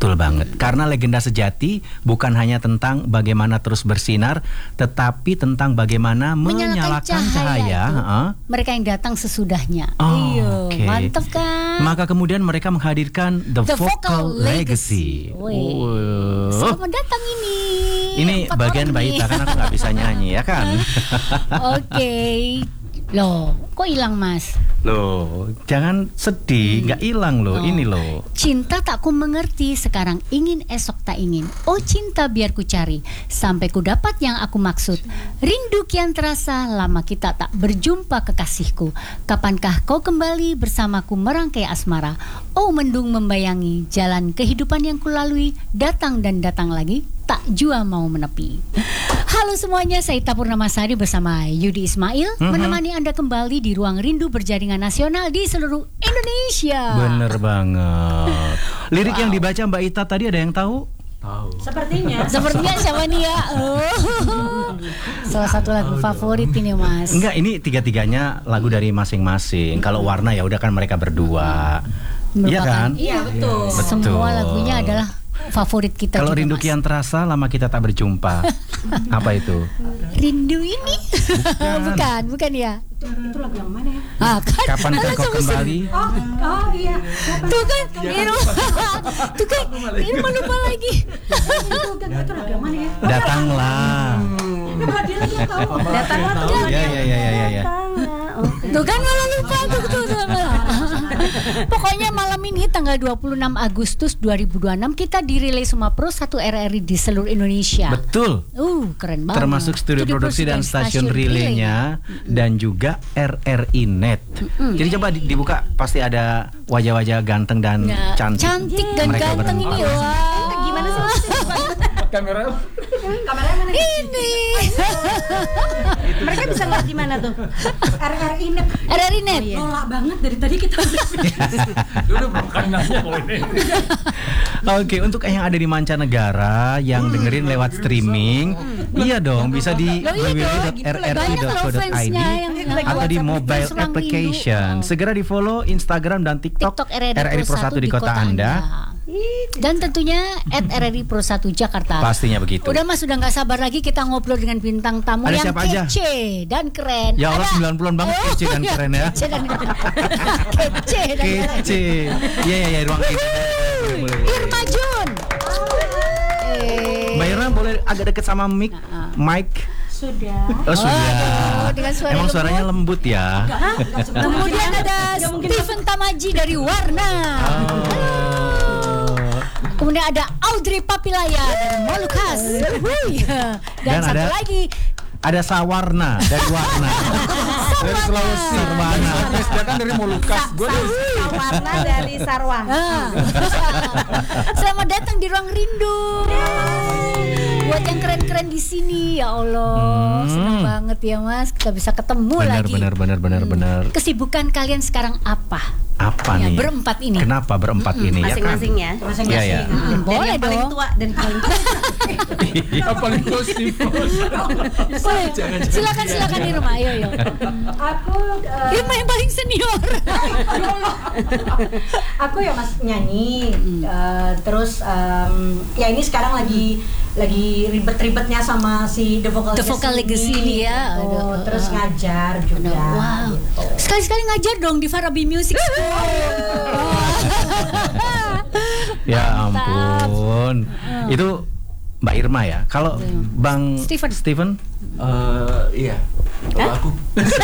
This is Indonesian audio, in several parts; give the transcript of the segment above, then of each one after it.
Betul banget. Karena legenda sejati bukan hanya tentang bagaimana terus bersinar, tetapi tentang bagaimana menyalakan cahaya. Mereka yang datang sesudahnya. Okay. Mantap kan? Maka kemudian mereka menghadirkan The Vocal Legacy. Selamat datang ini. Ini bagian Mbak Ita, kan aku nggak bisa nyanyi ya kan? Oke. Loh, kok hilang Mas? Loh, jangan sedih, nggak hilang loh, ini loh. Cinta tak ku mengerti, sekarang ingin esok tak ingin. Oh cinta biar ku cari, sampai ku dapat yang aku maksud. Rindu kian terasa, lama kita tak berjumpa kekasihku. Kapankah kau kembali bersamaku merangkai asmara? Oh mendung membayangi, jalan kehidupan yang kulalui, datang dan datang lagi, tak jua mau menepi. Halo semuanya, saya Ita Purnamasari bersama Yudi Ismail menemani Anda kembali di ruang rindu berjaringan nasional di seluruh Indonesia. Bener banget. Lirik yang dibaca Mbak Ita tadi ada yang tahu? Tahu. Sepertinya siapa nih ya? Salah satu lagu favorit ini Mas. Enggak, ini tiga-tiganya lagu dari masing-masing. Kalau Warna ya udah kan mereka berdua. Iya kan? Iya betul. Semua lagunya adalah favorit kita. Kalau juga, rindu Mas. kian terasa, lama kita tak berjumpa. Apa itu? Rindu ini? bukan ya? Itu lagu yang mana ya? Kapan kau kembali? Oh iya. Tuh kan, Irma lupa lagi. Itu lagu yang mana ya? Datanglah. Dia lagi yang tahu. Datanglah tuh. Ya. Tuh kan malah lupa tuh. Pokoknya malam ini tanggal 26 Agustus 2026 kita dirilis semua Pro 1 RRI di seluruh Indonesia. Betul. Keren banget. Termasuk studio produksi dan stasiun relaynya dan juga RRI Net. Jadi coba dibuka, pasti ada wajah-wajah ganteng dan cantik. Cantik dan mereka ganteng berempat. ini. Wah. Gimana sih? Kameranya mana? Ini. Mereka bisa lihat di mana tuh? RRI Net. RRI Net. Nolak banget dari tadi kita. Dulu bukan nanya kalau ini. Oke, untuk yang ada di mancanegara yang dengerin lewat streaming, iya dong, bisa di www.rri.co.id atau di mobile application. Segera di follow Instagram dan TikTok RRI Pro 1 di kota Anda. Dan tentunya @RRI Pro 1 Jakarta. Pastinya begitu. Udah Mas, sudah nggak sabar lagi kita ngobrol dengan bintang tamu Ada yang siapa aja? kece dan keren. Ya Allah, 90-an banget kece dan keren ya. Kece dan keren. Kece. Iya, ruang kita. Irma Jun. Mbak Irma boleh agak deket sama mic? Sudah. Oh, sudah. Dengan suara Emang lembut. suaranya lembut ya. Kemudian ada Stephen Tamaji dari Warna. Kemudian ada Audrey Papilaya dari Molucas. Dan satu ada- lagi Ada Sawarna dari Warna. Dari Sulawesi. Sarwana. Dia kan dari Molucas. Gue Warna dari Sarwang. Selamat datang di Ruang Rindu. Buat yang keren-keren di sini, ya Allah, senang banget ya Mas, kita bisa ketemu lagi. Benar. Kesibukan kalian sekarang apa? Apa Ya, nih? berempat ini. Kenapa berempat ini ya kan? Masing-masing ya. Iya, ya. Dari Boleh yang paling dong. tua dan paling tua. yang paling positif. Silakan di rumah, ayo. Aku Irma yang paling senior. aku ya Mas nyanyi. Terus ya ini sekarang lagi ribet-ribetnya sama si The Vocal Legacy ini ya. Gitu. Aduh, Terus ngajar juga. Wow. Gitu. Sekali-sekali ngajar dong di Farabi Music School. Ya ampun. Itu Mbak Irma ya. Kalau Bang Steven? Iya. Kalau aku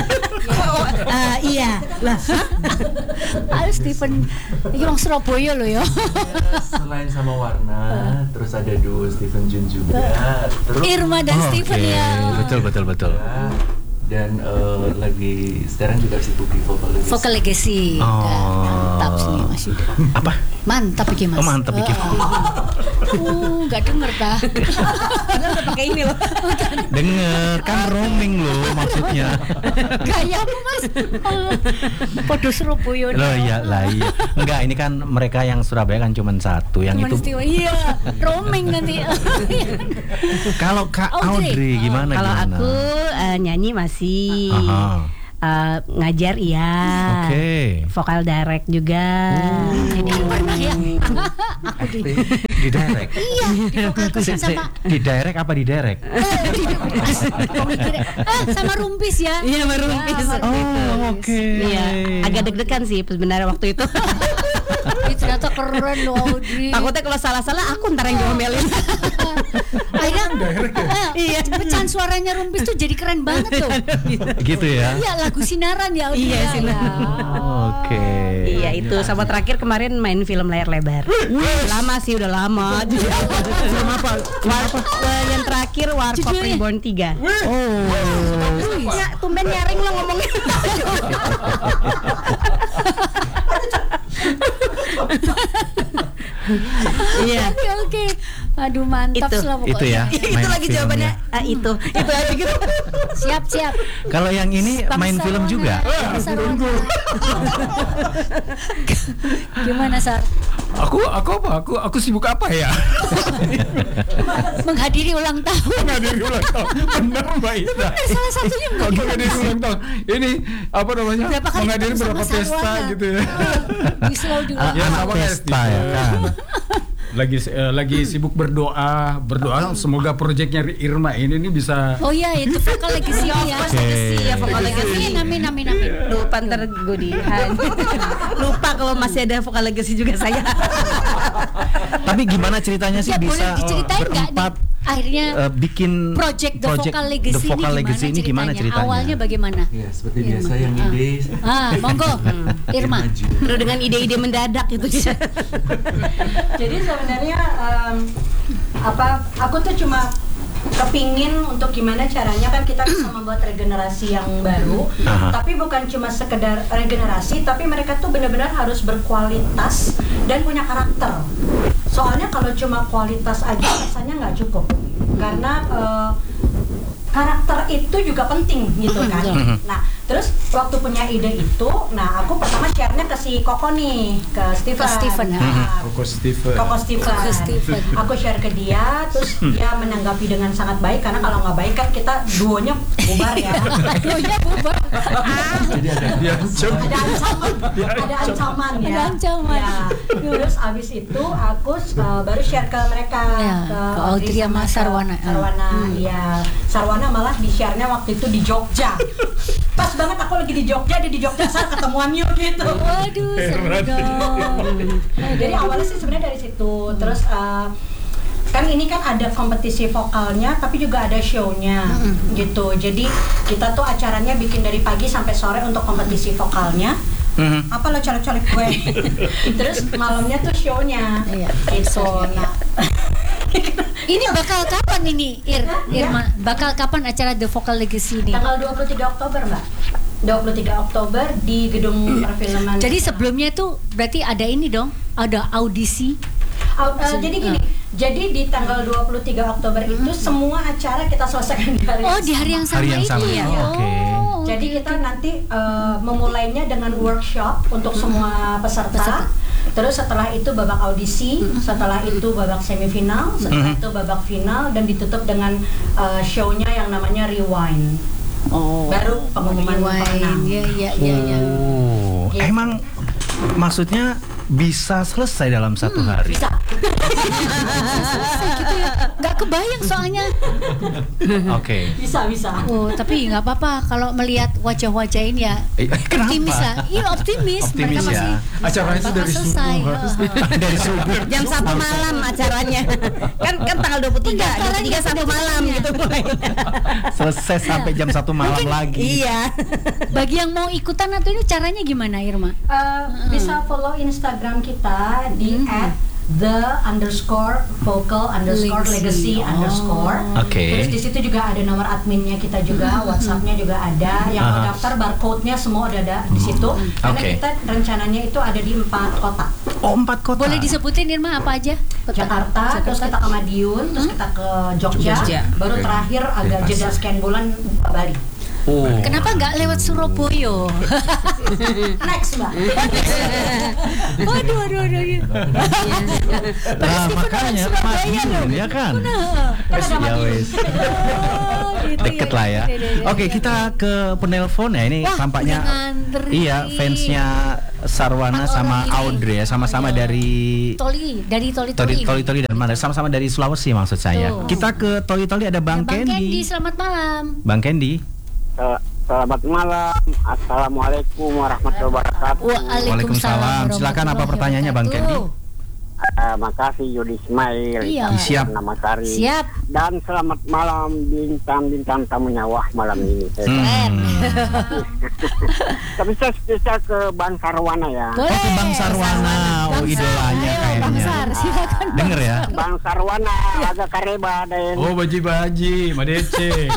Iya. Lah. Ayo Stephen, ini orang Surabaya loh ya. selain sama Warna, terus ada duo Stephen Jun juga. Terus Irma dan Stephen Oke, ya. betul. dan lagi sekarang juga sibuk di Vocal Legacy. Mantap sih Mas Yuda. Apa? Mantap iki Mas. Oh, mantap iki. Nggak denger dah. Udah pakai ini loh. Denger, kan roaming loh maksudnya. Gayamu Mas. Podo Surabaya. Loh iya. Enggak, ini kan mereka yang Surabaya kan cuma satu, yang Cuman itu. Iya, roaming nanti. Kalau Kak Audrey gimana? Kalau gimana? aku nyanyi masih, Aha. ngajar iya, Oke. vokal direct juga. Ini yang pernah ya. Aku di di direct. Iya, divokalkan sama Di direct apa di direct? sama Rumpis ya. Iya, sama Rumpis. Oh, oke. Iya, agak deg-degan sih sebenarnya waktu itu. Ternyata keren loh Audrey. Takutnya kalau salah-salah aku ntar yang diomelin. Akhirnya iya, pecahan suaranya Rumpis tuh jadi keren banget tuh. Gitu ya. Iya, lagu Sinaran ya Audrey. Iya, Sinaran. Oke. Iya, itu sama terakhir kemarin main film layar lebar. Lama sih, udah lama. Film apa? Yang terakhir Warkop Judulnya? Reborn 3. Oh. Ya, tumben nyaring lo ngomongnya. Iya. Oke. Aduh mantap Itu. lah pokoknya. Itu ya. Itu main lagi filmnya. jawabannya. Itu aja gitu. Siap. Kalau yang ini Bang main film Sarwana. juga. Bang Sarwana. Gimana Sar? Aku apa? Aku sibuk apa ya? Menghadiri ulang tahun. Menghadiri ulang tahun. Benar Mbak Ida. Salah satunya Menghadiri ulang tahun. Ini apa namanya? Berapa kali Menghadiri ketemu berapa sama pesta Sarwana? gitu ya. Di slow juga. Ya, Anak sama pesta kayak ya kan. Lagi sibuk berdoa semoga proyeknya Irma ini bisa. Oh iya, itu vokal legacy ya. Iya, vokal legacy. Amin. Lupa ntar Godihan. Lupa kalau masih ada vokal legacy juga saya. Tapi gimana ceritanya sih Ya boleh bisa diceritain nggak berempat nih? Akhirnya bikin project The Vocal Legacy ini gimana ceritanya? Awalnya bagaimana? Ya, seperti biasa yang ide Monggo, Irma. maju. Terus dengan ide-ide mendadak gitu. Jadi sebenarnya aku tuh cuma kepingin untuk gimana caranya kan kita bisa membuat regenerasi yang baru, tapi bukan cuma sekedar regenerasi, tapi mereka tuh benar-benar harus berkualitas dan punya karakter. Soalnya kalau cuma kualitas aja rasanya nggak cukup, karena karakter itu juga penting gitu kan. Nah, terus waktu punya ide itu, nah aku pertama share-nya ke si Koko nih, ke Steven. Nah, Koko Steven. Koko Steven. Aku share ke dia, terus dia menanggapi dengan sangat baik, karena kalau nggak baik kan kita duonya bubar ya. Duonya bubar. Jadi ada Ada ancaman ya. Ada ancaman. Ya. Terus abis itu aku baru share ke mereka, Ya, ke Audrey sama Sarwana. Iya, Sarwana malah di share-nya waktu itu di Jogja. Pas banget aku lagi di Jogja, dia di Jogja, saya ketemuan yuk gitu. Waduh, seru dong. Jadi awalnya sih sebenarnya dari situ. Terus kan ini kan ada kompetisi vokalnya, tapi juga ada show-nya gitu. Jadi kita tuh acaranya bikin dari pagi sampai sore untuk kompetisi vokalnya. Apa lo colek-colek gue? Terus malamnya tuh show-nya. Iya. Gitu. Nah, Ini bakal kapan ini, Irma? Bakal kapan acara The Vocal Legacy ini? tanggal 23 Oktober, Mbak. 23 Oktober di Gedung Perfilman. Jadi sebelumnya tuh berarti ada ini dong, ada audisi. Jadi gini, jadi di tanggal 23 Oktober itu semua acara kita selesaikan di hari Oh, di hari yang sama Hari yang sama. ini ya. Oh, oke. Jadi kita nanti memulainya dengan workshop untuk semua peserta. Terus setelah itu babak audisi, setelah itu babak semifinal, setelah itu babak final, dan ditutup dengan show-nya yang namanya Rewind. Oh. Baru pengumuman pemenang. Iya. Oh, Gitu. emang maksudnya bisa selesai dalam satu hari? Bisa. Selesai gitu ya. Nggak kebayang soalnya. Oke. Bisa. Oh, tapi nggak apa-apa kalau melihat wajah-wajah ini ya. Kenapa? Optimis lah. Iya, optimis. Optimis Mereka ya. masih Acaranya itu bakal dari selesai. Dari subuh. Jam 1 malam acaranya. Kan tanggal 23 1 malam gitu mulainya. Selesai sampai jam 1 malam lagi. Iya. Bagi yang mau ikutan atau ini caranya gimana, Irma? Bisa follow Instagram kita di @the_vocal_legacy_. Oke. Terus di situ juga ada nomor adminnya kita juga, WhatsApp-nya juga ada. Yang mau daftar barcode-nya semua udah ada di situ. Karena Oke. kita rencananya itu ada di 4 kota. Oh, 4 kota. Boleh disebutin Irma apa aja? Jakarta, terus kita ke Madiun, terus kita ke Jogja, baru terakhir agak jeda sekian bulan Bali. Oh. Kenapa nggak lewat Surabaya? Next, Mbak. Waduh. Nah, makanya Madiun ya kan. Ya wes. Deket lah ya. Oke, kita ke penelpon ya. Ini Wah, tampaknya udah ngantri. iya fansnya Sarwana sama Audrey ya, sama-sama dari Toli dan mana? Sama-sama dari Sulawesi maksud saya. Tuh. Kita ke Toli ada Bang Kendi. Selamat malam. Bang Kendi. Selamat malam. Assalamualaikum warahmatullahi wabarakatuh. Waalaikumsalam. Silakan apa pertanyaannya Bang Kendi? Makasih Yudi Ismail. Iya. Siap. Nama Sari. Siap. Dan selamat malam bintang-bintang tamunya. Wah, malam ini. Tapi saya spesial ke Bang Sarwana ya. Boleh. Oh, ke Bang Sarwana. Oh, idolanya kayaknya. Bang Sar, silakan. Denger ya. Bang Sarwana agak kareba dan Oh, baji-baji, Madece.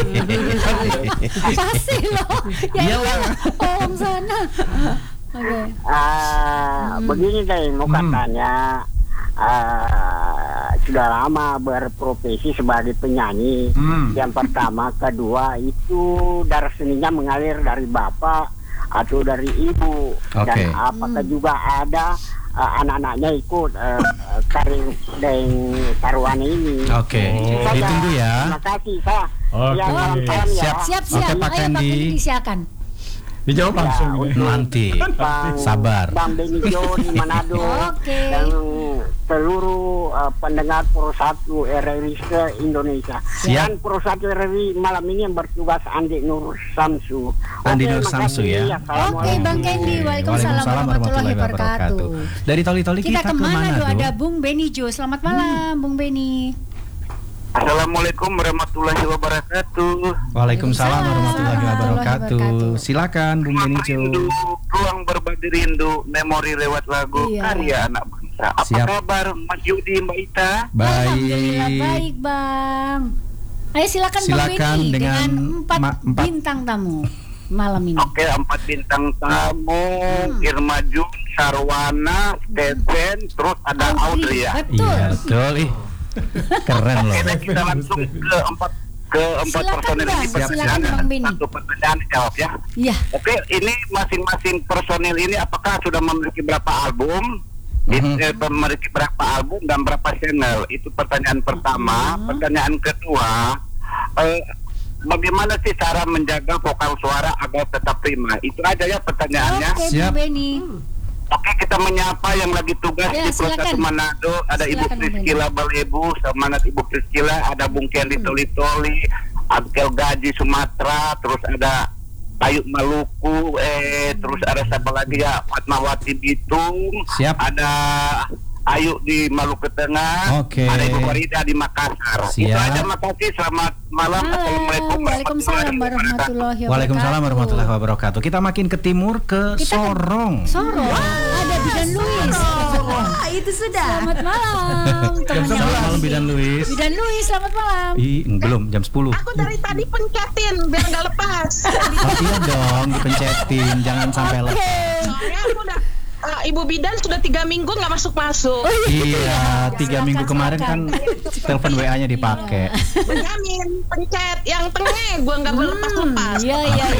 Pasti loh. Iya, Bang. Om sana. Oke. Begini deh, mau katanya sudah lama berprofesi sebagai penyanyi. Yang pertama, kedua itu darah seninya mengalir dari bapak atau dari ibu. Dan apakah juga ada anak-anaknya ikut karir dan Sarwana ini. Ditunggu ya. Terima kasih, Pak. Oke. Ya, salam-salam ya. Siap. Oke, Pak Ayo Pak Kendi. Kendi silakan. Dijawab langsung. Nanti. Sabar. Bang Benijo di Manado. Oke. Dan seluruh pendengar Pro 1 RRI se-Indonesia. Siap. Dan Pro 1 RRI malam ini yang bertugas Andi Nur Samsu. Andi Oke, Nur Samsu makasih. ya. Oke Bang Kendi, Waalaikumsalam warahmatullahi wabarakatuh. Dari Toli Kita kita ke ke Manado Manado. ada Bung Benijo. Selamat malam Bung Beni. Assalamualaikum warahmatullahi wabarakatuh. Waalaikumsalam warahmatullahi wabarakatuh. wabarakatuh. Silakan Bung Benijo. Ruang berbagi rindu, memori lewat lagu, Iya. karya anak bangsa. Apa Siap. kabar Mas Yudi, Mbak Ita? Alhamdulillah Baik. baik Bang. Ayo silakan Bang Silakan Beni dengan empat empat. bintang tamu malam ini. Oke, 4 bintang tamu, Irma Jun, Sarwana, Stephen, terus ada Audrey ya. Betul. Iya, betul. Ih. Keren loh. Kita langsung ke empat Silakan, personil Bang. ini. Silakan, Bang Beni. Satu pertanyaan dijawab ya. Iya. Oke, ini masing-masing personil ini apakah sudah memiliki berapa album? Memiliki berapa album dan berapa channel? Itu pertanyaan pertama. Pertanyaan kedua, bagaimana sih cara menjaga vokal suara agar tetap prima? Itu aja ya pertanyaannya. Oke Siap. Bung Beni. Oke, kita menyapa yang lagi tugas Ya, di Pro 1 silakan. Manado. Ada Ibu Silakan, Bung Priscila Balebu, semangat Ibu Priscila. Ada Bung Kendi Toli-Toli, Abkel Gaji Sumatera, terus ada Ayu Maluku, terus ada siapa lagi ya, Fatmawati Bitung. Siap. Ada Ayu di Maluku Tengah. Oke. Ada Ibu Farida di Makassar. Siap. Itu aja, makasih. Selamat malam. Assalamualaikum Waalaikumsalam warahmatullahi wabarakatuh. Waalaikumsalam warahmatullahi wabarakatuh. Kita makin ke timur ke Sorong. Sorong. Ada Bidan Luis. Wah, itu sudah. Selamat malam. Temannya Selamat malam Luis. Bidan Luis. Bidan Luis, selamat malam. Belum jam 10. Aku dari tadi pencetin biar nggak lepas. Oh iya dong, dipencetin, jangan sampai lepas. Soalnya aku udah Ibu Bidan sudah 3 minggu nggak masuk. Iya, 3 minggu kemarin kan telepon WA-nya dipakai. Benyamin pencet yang tengah, gua nggak boleh lepas. Iya.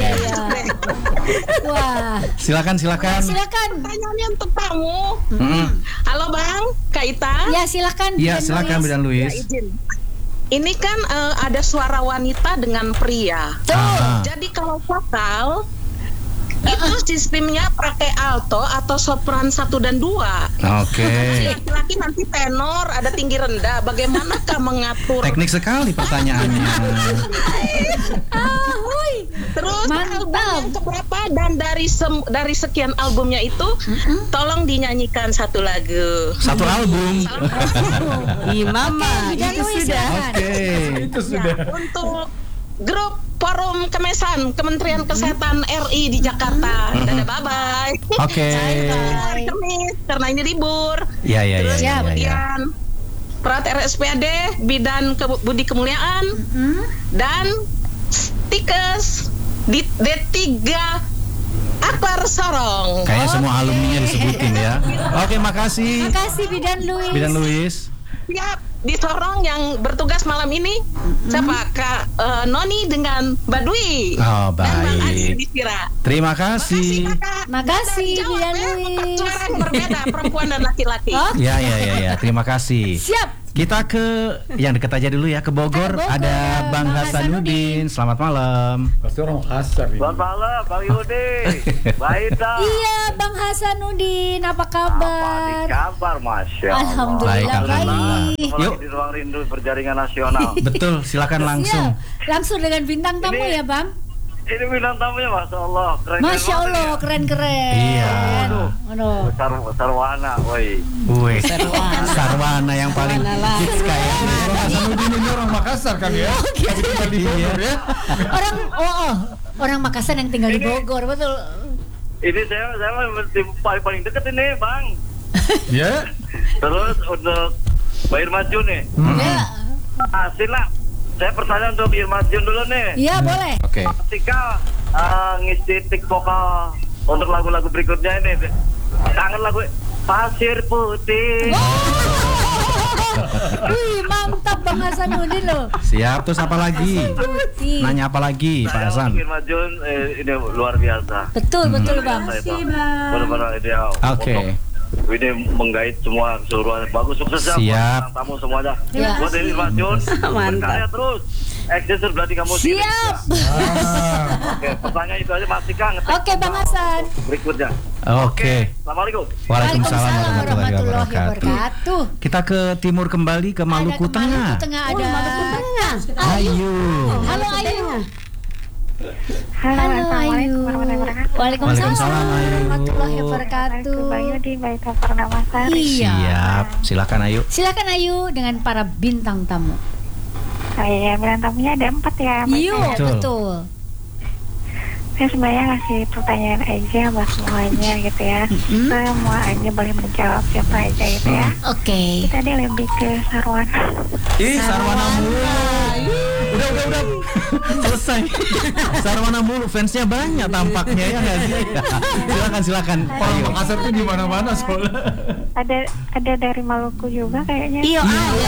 Wah. Silakan. Silakan. Pertanyaannya untuk tamu. Mm-mm. Halo Bang, Kak Ita. Ya silakan. Iya, Bidan silakan Luis. Bidan Luis. Ya, izin. Ini kan ada suara wanita dengan pria. Aha. Jadi kalau vokal itu sistemnya pakai alto atau sopran 1 dan 2. Oke. Laki-laki nanti tenor, ada tinggi rendah. Bagaimanakah mengatur? Teknik sekali pertanyaannya. Terus Mantap. album yang keberapa dan dari sekian albumnya itu, tolong dinyanyikan satu lagu. Satu album. Mama, Bidan itu Luis, sudah. silakan. Oke. Itu sudah. Untuk grup Forum Kemesan Kementerian Kesehatan RI di Jakarta. Dadah, bye-bye. Oke. Hari Kamis karena ini libur. Iya. Terus Siap. kemudian Perat RSPAD Bidan Budi Kemuliaan dan Tikes di D3 Akbar Sorong. Kayaknya semua alumninya disebutin ya. Oke, makasih. Makasih Bidan Luis. Bidan Luis. Siap, di Sorong yang bertugas malam ini siapa? Kak Noni dengan Mbak Dwi Oh, dan Bang baik. Adi Distira. Terima kasih. Makasih, Jawab Bidan ya, Luis. suara yang berbeda perempuan dan laki-laki. Oh, Ya. Terima kasih. siap. Kita ke yang dekat aja dulu ya, ke Bogor. Ada Bang Hasanuddin. Selamat malam. Pasti orang Makassar ini. Selamat malam, Bang Yudi. Baik dah. Iya, Bang Hasanuddin, apa kabar? Kabar, Masya Allah. Alhamdulillah baik. Yuk. Di ruang rindu berjaringan nasional. Betul, silakan langsung. Siap. Langsung dengan bintang tamu ya, Bang? Ini bintang tamunya, Masya Allah. Masya Allah, keren-keren. Iya. Aduh. Sarwana, woi. Wih, Sarwana yang paling hits kayaknya. Hasanuddin ini orang Makassar kan ya? Tapi tinggal di Bogor ya. Orang Makassar yang tinggal di Bogor, betul. Ini saya paling dekat ini, Bang. Ya. Terus untuk Mbak Irma Jun nih. Ya. Sila, saya pertanyaan untuk Irma Jun dulu nih. Iya, boleh. Oke. Ketika ngisi tik vokal untuk lagu-lagu berikutnya ini, kangen lagu Pasir Putih. Wih, mantap Bang Hasanuddin loh. Siap, terus apa lagi? Putih. Nanya apa lagi, Pak Hasan? Irma Jun ini luar biasa. Betul, Bang. Benar-benar ideal. Oke. Ini menggait semua keseluruhan. Bagus, sukses ya. Siap. Buat tamu semuanya. Ya. Buat Irma Jun, Mantap. berkarya terus. Eksis berarti kamu sini. Siap. Oke, pertanyaan itu aja masih kan. Oke, Bang Hasan. Berikutnya. Oke. Assalamualaikum. Waalaikumsalam warahmatullahi wabarakatuh. Kita ke timur kembali, ke Maluku Tengah. Maluku Tengah ada. Ayu. Halo Ayu. Halo, Ayu. Assalamualaikum warahmatullahi wabarakatuh. Waalaikumsalam Ayu. warahmatullahi wabarakatuh. Bang Yudi, baik Purnamasari. Iya. Siap. Silakan Ayu. Silakan Ayu dengan para bintang tamu. Saya bilang tamunya ada 4 ya. Mas. Iya, Betul. betul. Saya sebenarnya ngasih pertanyaan aja buat semuanya gitu ya. Semua aja boleh menjawab siapa aja gitu ya. Oke. Kita dia lebih ke Sarwana. Ih, Sarwana mulu. Udah. Selesai. Sarwana mulu, fansnya banyak tampaknya ya nggak sih? Silakan. Orang Ayo. Makassar tuh di mana-mana soalnya. Ada dari Maluku juga kayaknya. Iya,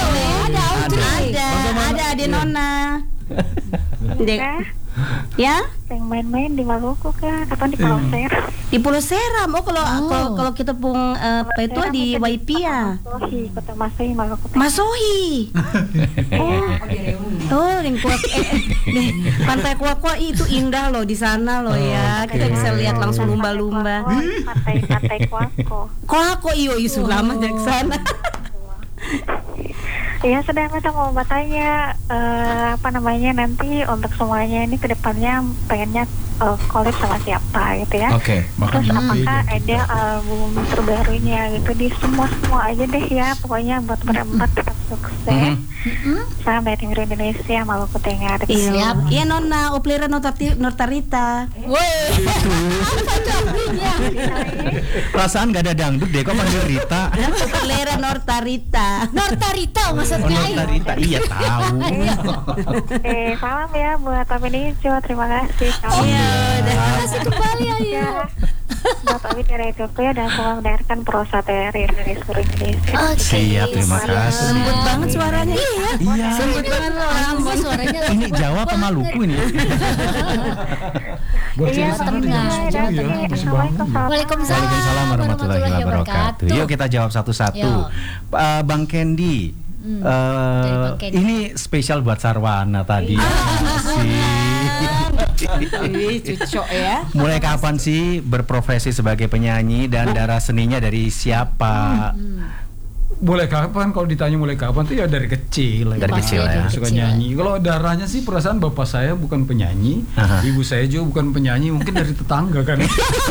ada Ade Nona. Ya, Ya? yang main-main di Maluku kan atau di Pulau Seram. Di Pulau Seram. Oh, kalau kita pung apa itu di YP ya. Masohi, Kota Masohi, Maluku. Masohi. Oh, yang kuat Pantai Kuakwa itu indah loh di sana loh ya. Kita bisa lihat langsung lumba-lumba. Pantai Kuako. Kuakwa iyo isu lama dari sana. Ya sudah, kita mau bertanya nanti untuk semuanya ini kedepannya pengennya collab sama siapa gitu ya. Oke. Terus apakah ada album terbarunya gitu di semua aja deh ya, pokoknya buat berempat tetap sukses. Sampai di Indonesia, Maluku Tengah. Iya. Iya Nona, Oplera Nortarita. Perasaan gak ada dangdut deh, kok manggil Rita? Oplera Nortarita. Nortarita maksudnya. Rita, iya tahu. Salam ya buat Abi Nijo, terima kasih. Iya, Terima kasih kembali Ayu. Buat Abi dari Ethiopia dan semua mendengarkan Prosa TRI dari seluruh Indonesia. Siap, terima kasih. Lembut banget suaranya. Iya. Lembut banget loh. Ambon suaranya. Ini Jawa apa Maluku ini? Buat Iya, sana Tengah, di Jawa Jawa ya. Tengah. Assalamualaikum. Waalaikumsalam Waalaikumsalam warahmatullahi wabarakatuh. Yuk kita jawab satu-satu. Yo. Bang Candy. Dari Bang Candy. Ini spesial buat Sarwana tadi. Wih, cucok ya. Mulai kapan sih berprofesi sebagai penyanyi dan darah seninya dari siapa? Mulai kapan, kalau ditanya mulai kapan tuh ya dari kecil. Dari kecil ya. Suka nyanyi. Kalau darahnya sih perasaan bapak saya bukan penyanyi, Aha. ibu saya juga bukan penyanyi, mungkin dari tetangga kan.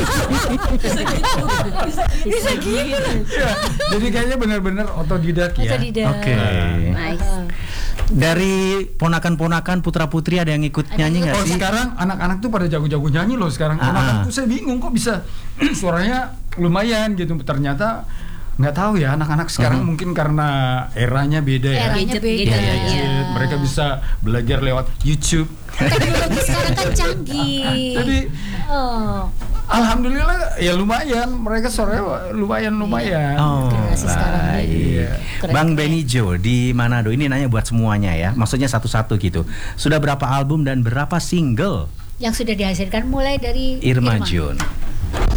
Bisa gitu. Ya, jadi kayaknya benar-benar otodidak ya. Oke. Nice. Dari ponakan-ponakan putra-putri ada yang ikut nyanyi nggak Oh sih? sekarang anak-anak tuh pada jago-jago nyanyi loh sekarang. Anak-anak tuh saya bingung kok bisa suaranya lumayan gitu. Ternyata nggak tahu ya, anak-anak sekarang mungkin karena eranya beda ya. Eranya beda. Gadget. Mereka bisa belajar lewat YouTube. Teknologi sekarang kan canggih. Jadi Oh. alhamdulillah ya lumayan, mereka suaranya lumayan. Oh, Generasi sekarang ini. Iya. Keren, Bang keren. Benijo di Manado, ini nanya buat semuanya ya. Maksudnya satu-satu gitu. Sudah berapa album dan berapa single Yang sudah dihasilkan mulai dari Irma Jun?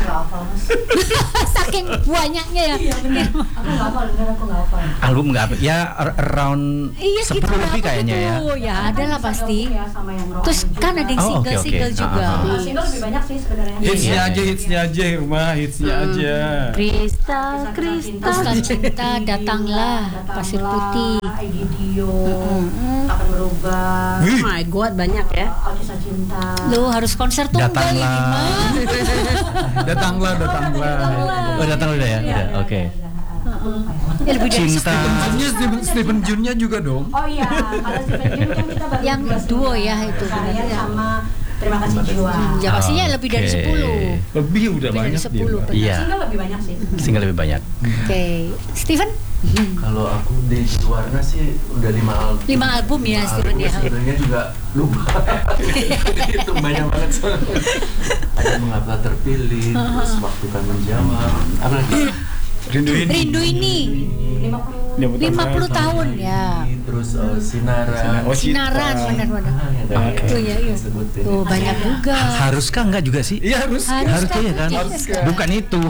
nggak hafal mas. Saking banyaknya ya. Iya benar. Aku nggak hafal, aku nggak hafal. Album nggak apa? Ya around 10 lebih kayaknya ya. Ya ada lah pasti. Ya, sama yang rock Terus kan ada yang Oh, oke, single oke. juga. Single lebih banyak sih sebenarnya. Hitsnya aja Irma, hitsnya aja. Kristal Kristal Cinta, Datanglah, Pasir Putih. Egidio, Akan Berubah. Oh my god, banyak ya. Kisah Cinta. Lu harus konser tunggal ini mah. Datanglah. Oh, datang udah ya. Udah, oke. Ya, lebih dari Cinta. Stephen Jun-nya juga dong. Oh iya, kalau Stephen Jun kan kita baru Yang dua duo single. ya itu. Kalian sama Terima Kasih Jiwa. Ya pastinya lebih dari 10. Lebih udah Lebih dari banyak 10. dia. Iya. Single lebih banyak sih. Single lebih banyak. Oke, Steven? Kalau aku di Warna sih udah 5 album. 5 album ya, Steven ya. Sebenarnya juga lupa. Itu banyak banget soalnya. Ada Mengapa Terpilih, terus Waktu Kan Menjawab. Apa lagi? Rindu ini. 50 tahun ya. Terus Sinaran. Sinaran benar-benar. Itu ya, iya. Tuh banyak juga. Haruskah enggak juga sih? Iya harus. Haruskah ya kan? Haruskah. Bukan itu.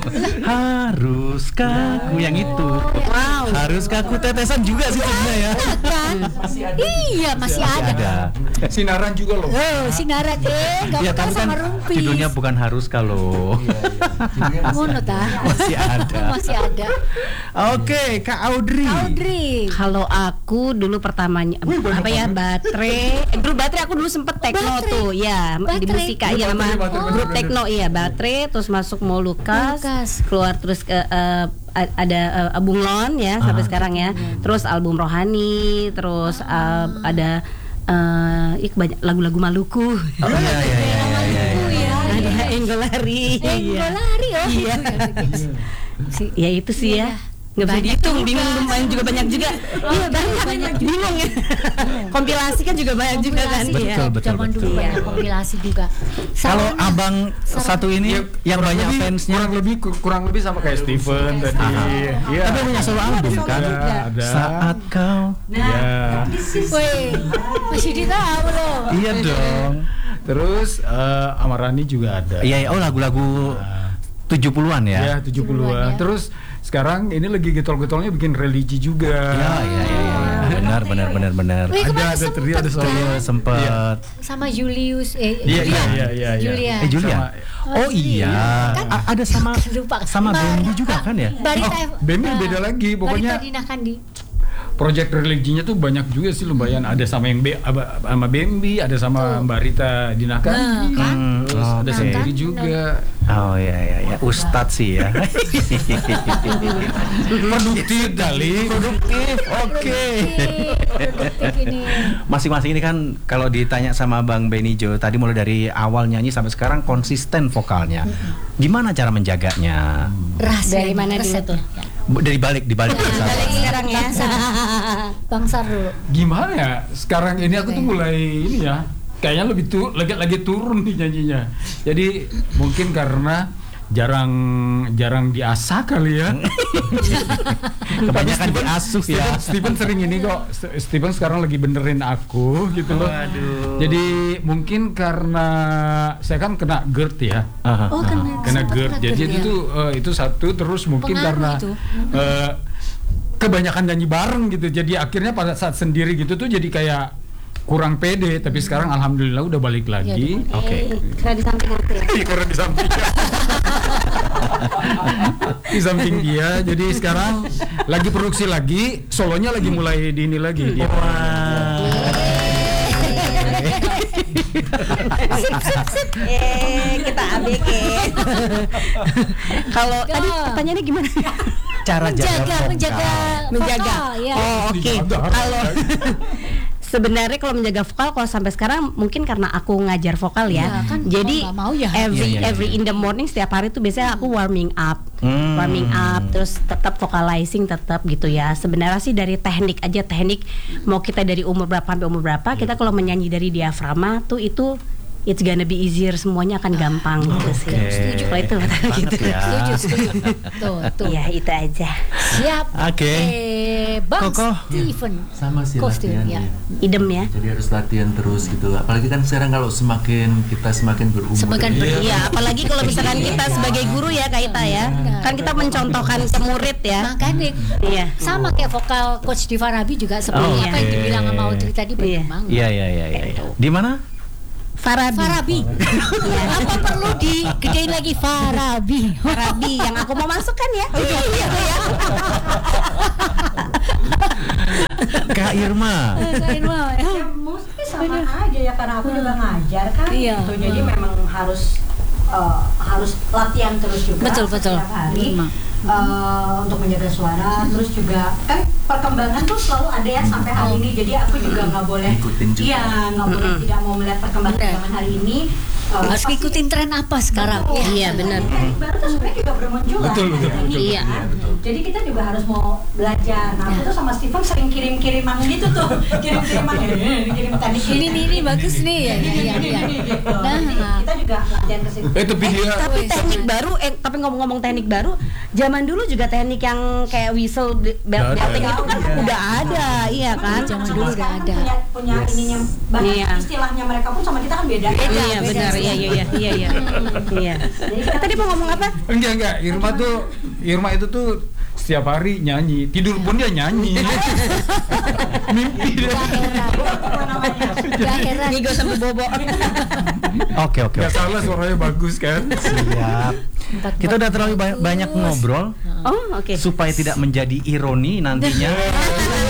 Haruskah aku yang itu. Wow. Haruskah aku tetesan juga sih sebenarnya ya. Kan? Iya masih ada. Sinaran juga loh. Oh, Sinaran enggak Ya pernah tapi kan sama Rumpis. judulnya bukan Haruskah loh. Ngono ta? Masih ada. Masih ada. Oke, Kak Audrey. Kalau aku dulu pertamanya apa ya baterai, grup baterai aku dulu sempet techno Baterai. tuh, ya di Baterai. musika ya sama grup techno iya baterai, terus masuk Molukas, keluar terus ke ada Bunglon ya sampai sekarang ya, terus album Rohani, terus ada banyak lagu-lagu Maluku. Oh iya. Ada Enggolari. Enggolari oh. Iya. Ya itu sih ya. Nggak bisa dihitung, bingung lumayan juga banyak juga. Iya banyak bingung ya. Kompilasi kan juga banyak juga kan. Betul. Zaman dulu banyak kompilasi juga. Kalau abang satu ini yang banyak fansnya kurang lebih sama kayak Steven tadi. Iya. Tapi punya solo album kan? Ada. Saat kau. Ya. Woi, masih ditahu loh. Iya dong. Terus Amarani juga ada. Iya, oh lagu-lagu 70-an ya. Iya, 70-an. Terus sekarang ini lagi getol-getolnya bikin religi juga. Iya. Benar. Wih, kemarin Ada trio, ada solo. Sempet. Sama Julius Iya. Julia. Julia. Oh iya. Ada sama Lupa. sama Bambi juga kan ya? Barita Bambi beda lagi, pokoknya Barita Dina Kandi. project religinya tuh banyak juga sih lumayan. Ada sama yang sama Bambi, ada sama Mbak Rita Dinakandi, terus ada sendiri juga. Oh iya. Ustadz sih ya. Produktif kali. Oke. Masing-masing ini kan kalau ditanya sama Bang Benijo tadi mulai dari awal nyanyi sampai sekarang konsisten vokalnya. Gimana cara menjaganya? Rahasia Dari mana dulu tuh? Di balik Sekarang ya. Bangsar dulu. Gimana ya? Sekarang ini aku tuh mulai ini ya. Kayaknya lagi turun nih nyanyinya. Jadi mungkin karena jarang diasah kali ya. Kebanyakan diasuh ya. Steven sering ini kok. Steven sekarang lagi benerin aku gitu loh. Jadi mungkin karena saya kan kena GERD ya. Oh, Kena GERD. Jadi itu satu, terus mungkin Pengaruh karena itu. kebanyakan nyanyi bareng gitu. Jadi akhirnya pada saat sendiri gitu tuh jadi kayak kurang pede, tapi sekarang alhamdulillah udah balik lagi. Oke. Karena di samping aku ya. Iya, karena di samping di samping dia, jadi sekarang lagi produksi lagi, solonya lagi mulai di ini lagi dia. Kita ABG. Kalau tadi pertanyaannya gimana? Cara menjaga vokal, ya. Oh, oke. Kalau sebenarnya kalau menjaga vokal kalau sampai sekarang mungkin karena aku ngajar vokal ya. Iya, kan, Jadi mau nggak mau ya. every in the morning setiap hari tuh biasanya aku warming up. Terus tetap vocalizing tetap gitu ya. Sebenarnya sih dari teknik mau kita dari umur berapa sampai umur berapa, kita kalau menyanyi dari diafragma tuh itu it's gonna be easier, semuanya akan gampang gitu sih. Setuju. Kalau itu gitu. Ya. Setuju. Tuh. Ya itu aja. Siap. Oke. Bang Koko. Steven. Sama sih Kostum, latihannya. ya. Idem ya. Jadi harus latihan terus gitu lah. Apalagi kan sekarang kalau kita semakin berumur. Iya, apalagi kalau misalkan kita sebagai guru ya Kak Ita ya. Kan kita mencontohkan ke murid ya. Makanya Iya. sama kayak vokal coach di Farabi juga seperti apa yang dibilang sama Audrey tadi benar banget. Iya. Di mana? Farabi. Apa perlu digedein lagi Farabi? Farabi yang aku mau masukkan ya. Iya ya. Kak Irma. Ya mostly sama aja ya, karena aku juga ngajar kan. Iya. Gitu. Jadi memang harus latihan terus juga Betul. setiap hari untuk menjaga suara. Terus juga kan perkembangan tuh selalu ada ya sampai hari ini. Jadi aku juga nggak boleh nggak boleh tidak mau melihat perkembangan zaman hari ini. Harus ngikutin tren apa sekarang? Iya benar. Baru tuh sebenarnya juga bermunculan. Betul. Iya. Jadi kita juga harus mau belajar. Nah, aku tuh sama Steven sering kirim-kiriman gitu tuh. Kirim-kiriman kirim tadi Ini bagus nih ya. Iya. Gitu. Jadi kita juga latihan ke situ. Tapi dia Tapi teknik baru, tapi ngomong-ngomong teknik baru, zaman dulu juga teknik yang kayak whistle belting itu kan udah ada, iya kan? Zaman dulu udah ada. Punya ininya, bahkan istilahnya mereka pun sama kita kan beda. Iya benar, iya. Tadi mau ngomong apa? enggak. Irma itu tuh setiap hari nyanyi, tidur pun dia nyanyi. Mimpi dia. Gak heran. Ngigo sampai bobo. Oke. Gak salah, suaranya bagus kan? Siap. Kita udah terlalu banyak ngobrol. Oh, oke. Supaya tidak menjadi ironi nantinya.